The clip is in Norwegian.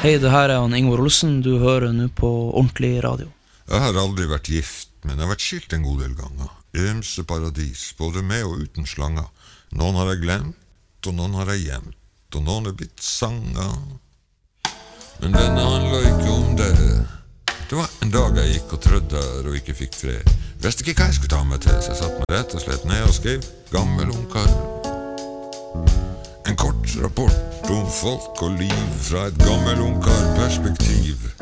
Hei, det her han Ingvar Olsen, du hører nå på Ordentlig Radio. Jeg har aldri vært gift, men jeg har vært skilt en god del ganger. Ymse paradis, både med og uten slanger. Noen har jeg glemt, og noen har jeg gjemt, og noen er blitt sanger. Men denne handler ikke om det. Det var en dag jeg gikk og trødde der og ikke fikk fred. Visste ikke hva jeg skulle ta meg til, så jeg satt meg rett og slett ned og skrev Gammel ungkar. En kort rapport om folk og liv fra et gammel ungkar perspektiv.